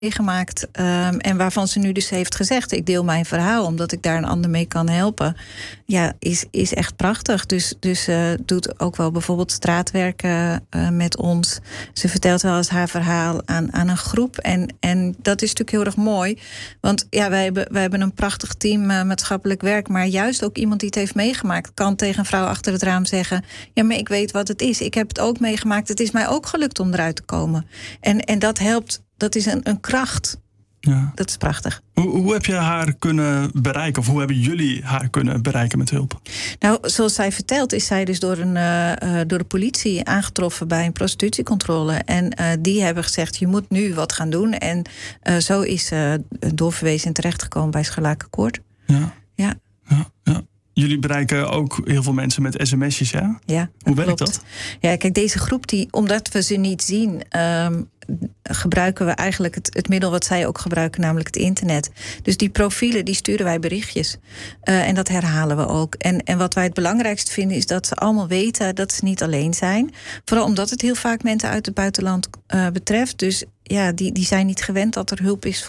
meegemaakt. En waarvan ze nu dus heeft gezegd, ik deel mijn verhaal omdat ik daar een ander mee kan helpen. Ja, is echt prachtig. Dus doet ook wel bijvoorbeeld straatwerken met ons. Ze vertelt wel eens haar verhaal aan een groep. En dat is natuurlijk heel erg mooi. Want ja, wij hebben een prachtig team maatschappelijk werk. Maar juist ook iemand die het heeft meegemaakt kan tegen een vrouw achter het raam zeggen, ja, maar ik weet wat het is. Ik heb het ook meegemaakt. Het is mij ook gelukt om eruit te komen. En dat helpt. Dat is een kracht. Ja. Dat is prachtig. Hoe heb je haar kunnen bereiken? Of hoe hebben jullie haar kunnen bereiken met hulp? Nou, zoals zij vertelt, is zij dus door de politie aangetroffen bij een prostitutiecontrole. En die hebben gezegd, je moet nu wat gaan doen. En zo is ze doorverwezen en terechtgekomen bij Scharlakenkoord. Ja. Ja. Ja. Jullie bereiken ook heel veel mensen met sms'jes, hè? Ja, hoe werkt dat? Ja, kijk, deze groep, omdat we ze niet zien, gebruiken we eigenlijk het middel wat zij ook gebruiken, namelijk het internet. Dus die profielen, die sturen wij berichtjes. En dat herhalen we ook. En wat wij het belangrijkste vinden, is dat ze allemaal weten dat ze niet alleen zijn. Vooral omdat het heel vaak mensen uit het buitenland betreft. Dus ja, die zijn niet gewend dat er hulp is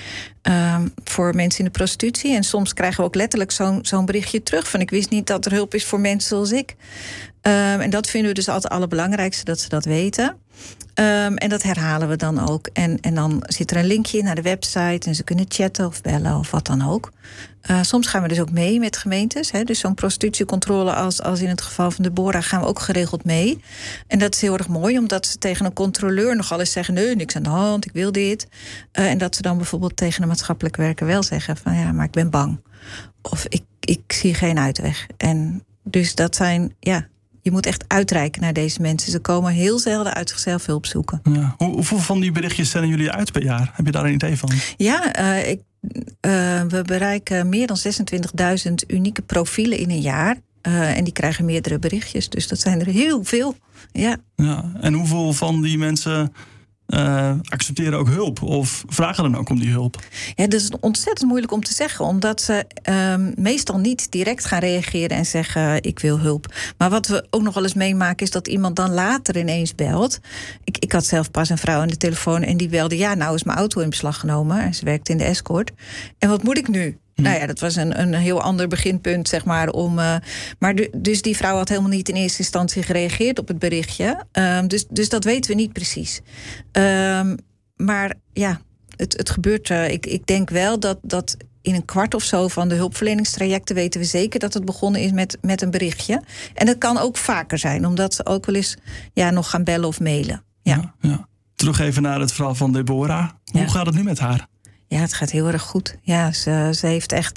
voor mensen in de prostitutie. En soms krijgen we ook letterlijk zo'n berichtje terug van, ik wist niet dat er hulp is voor mensen zoals ik. En dat vinden we dus altijd het allerbelangrijkste, dat ze dat weten. En dat herhalen we dan ook. En dan zit er een linkje naar de website en ze kunnen chatten of bellen of wat dan ook. Soms gaan we dus ook mee met gemeentes. Hè. Dus zo'n prostitutiecontrole als in het geval van Deborah gaan we ook geregeld mee. En dat is heel erg mooi, omdat ze tegen een controleur nogal eens zeggen, nee, niks aan de hand, ik wil dit. En dat ze dan bijvoorbeeld tegen een maatschappelijk werker wel zeggen van, ja, maar ik ben bang. Of ik zie geen uitweg. En dus dat zijn, ja, je moet echt uitreiken naar deze mensen. Ze komen heel zelden uit zichzelf hulp zoeken. Ja. Hoeveel van die berichtjes stellen jullie uit per jaar? Heb je daar een idee van? Ja, we bereiken meer dan 26.000 unieke profielen in een jaar. En die krijgen meerdere berichtjes. Dus dat zijn er heel veel. Ja. Ja. En hoeveel van die mensen accepteren ook hulp? Of vragen dan ook om die hulp? Ja, dat is ontzettend moeilijk om te zeggen. Omdat ze meestal niet direct gaan reageren en zeggen, ik wil hulp. Maar wat we ook nog wel eens meemaken, is dat iemand dan later ineens belt. Ik had zelf pas een vrouw aan de telefoon en die belde, ja, nou is mijn auto in beslag genomen. En ze werkte in de escort. En wat moet ik nu? Nou ja, dat was een heel ander beginpunt, zeg maar. Dus die vrouw had helemaal niet in eerste instantie gereageerd op het berichtje. Dus dat weten we niet precies. Maar ja, het gebeurt. Ik denk wel dat in een kwart of zo van de hulpverleningstrajecten weten we zeker dat het begonnen is met een berichtje. En dat kan ook vaker zijn, omdat ze ook wel eens nog gaan bellen of mailen. Ja. Ja. Terug even naar het verhaal van Deborah. Hoe gaat het nu met haar? Ja, het gaat heel erg goed. Ja, ze heeft echt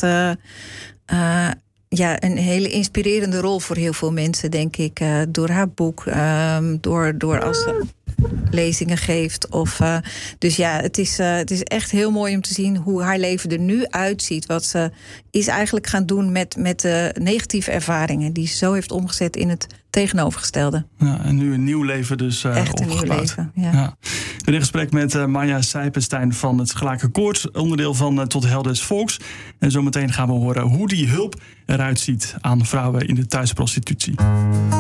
een hele inspirerende rol voor heel veel mensen, denk ik. Door haar boek, door als ze lezingen geeft. Dus ja, het is echt heel mooi om te zien hoe haar leven er nu uitziet. Wat ze is eigenlijk gaan doen met de negatieve ervaringen die ze zo heeft omgezet in het tegenovergestelde. Ja, en nu een nieuw leven dus echt opgebouwd. Een nieuw leven, ja. Ik ben in gesprek met Maya Sijpenstein van het Scharlakenkoord, onderdeel van Tot Helden des Volks. En zometeen gaan we horen hoe die hulp eruit ziet aan vrouwen in de thuisprostitutie.